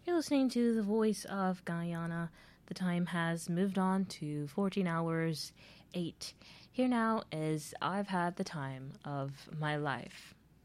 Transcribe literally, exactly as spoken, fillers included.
You're listening to the voice of Guyana. The time has moved on to fourteen hours, eight. Here now is I've Had the Time of My Life.